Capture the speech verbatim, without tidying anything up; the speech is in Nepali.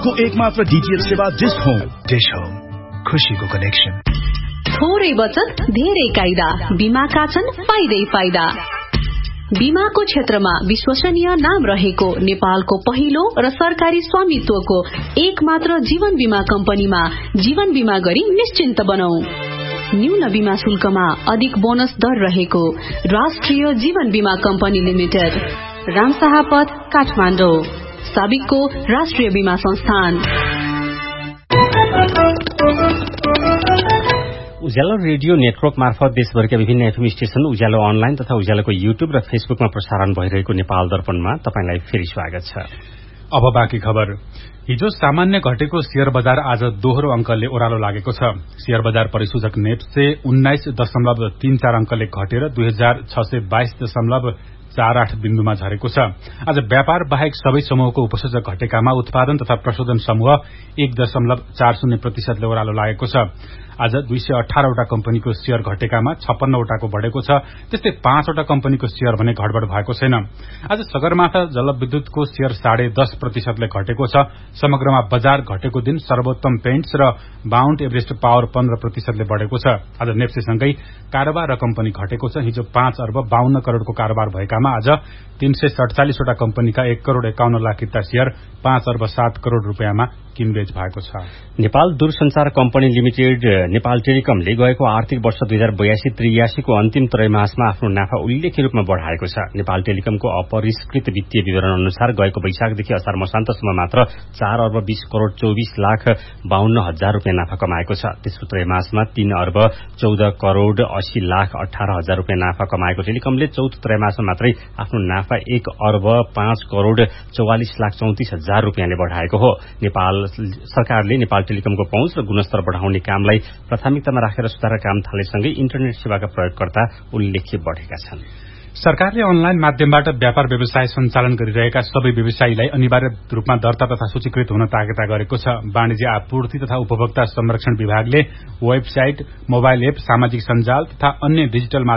नेपालको एकमात्र डीटीएच सेवा डिश होम। डिश होम, खुशीको कनेक्सन। थोरै बचत धेरै कायदा, बीमाका छन् फाइदै फाइदा। बीमाको क्षेत्रमा विश्वसनीय नाम रहेको नेपालको पहिलो र सरकारी स्वामित्वको एक मात्र जीवन बीमा कम्पनीमा जीवन बीमा गरी निश्चिन्त बनौ। न्यून बीमा शुल्कमा अधिक बोनस दर रहेको राष्ट्रिय जीवन बीमा कम्पनी लिमिटेड, रामशाह पथ, काठमाडौँ। साबिकको राष्ट्रिय बीमा संस्थान। उज्यालो रेडियो नेटवर्क मार्फत देशभरका विभिन्न एफएम स्टेशन, उज्यालो अनलाइन तथा उज्यालोको युट्युब र फेसबुकमा प्रसारण भइरहेको नेपाल दर्पणमा तपाईंलाई फेरि स्वागत छ। अब बाँकी खबर। हिजो सामान्य घटेको शेयर बजार आज दोहोरो अंकले ओह्रालो लागेको छ। शेयर बजार परिसूचक नेप्से उन्नाइस दशमलव तीन चार अंकले घटेर दुई हजार छ सय बाइस दशमलव चार आठ बिन्दुमा झरेको छ। आज व्यापार बाहेक सबै समूहको उपसूचक घटेकामा उत्पादन तथा प्रशोधन समूह एक दशमलव चार शून्य प्रतिशतले ओह्रालो लागेको छ। आज दुई सय अठारवटा कम्पनीको शेयर घटेकामा छप्पन्नवटाको बढ़ेको छ। त्यस्तै पाँचवटा कम्पनीको शेयर भने घटबढ़ भएको छैन। आज सगरमाथा जलविद्युतको शेयर साढे दस प्रतिशतले घटेको छ। समग्रमा बजार घटेको दिन सर्वोत्तम पेन्ट्स र बाउन्ड एभरेस्ट पावर पन्ध्र प्रतिशतले बढ़ेको छ। आज नेप्सेसँगै कारोबार र कम्पनी घटेको छ। हिजो पाँच अर्ब बाहन्न करोड़को कारोबार भएकामा आज तीन सय सड़चालिसवटा कम्पनीका एक करोड़ एकाउन्न लाखिता शेयर पाँच अर्ब सात करोड़ रूपियाँमा किनबेच भएको छ। नेपाल दूरसञ्चार कम्पनी लिमिटेड नेपाल टेलिकमले गएको आर्थिक वर्ष दुई हजार बयासी त्रियासीको अन्तिम त्रैमासमा आफ्नो नाफा उल्लेख्य रूपमा बढ़ाएको छ। नेपाल टेलिकमको अपरिष्कृत वित्तीय विवरण अनुसार गएको वैशाखदेखि असार मसान्तसम्म मात्र चार अर्ब बीस करोड़ चौबीस लाख बाहन्न हजार रूपियाँ नाफा कमाएको छ। तेस्रो त्रैमासमा तीन अर्ब चौध करोड़ अस्सी लाख अठार हजार रूपियाँ नाफा कमाएको टेलिकमले चौथो त्रैमासमा मात्रै आफ्नो नाफा एक अर्ब पाँच करोड़ चौवालिस लाख चौतिस हजार रूपियाँले बढ़ाएको हो। नेपाल सरकारले नेपाल टेलिकमको पहुँच र गुणस्तर बढ़ाउने कामलाई प्राथमिकतामा राखेर सुधार काम थालेसँगै इन्टरनेट सेवाका प्रयोगकर्ता उल्लेख्य बढ़ेका छन्। सरकारले अनलाइन माध्यमबाट व्यापार व्यवसाय सञ्चालन गरिरहेका सबै व्यवसायीलाई अनिवार्य रूपमा दर्ता तथा सूचीकृत हुन ताकेता गरेको छ। वाणिज्य आपूर्ति तथा उपभोक्ता संरक्षण विभागले वेबसाइट, मोबाइल एप, सामाजिक सञ्जाल तथा अन्य डिजिटल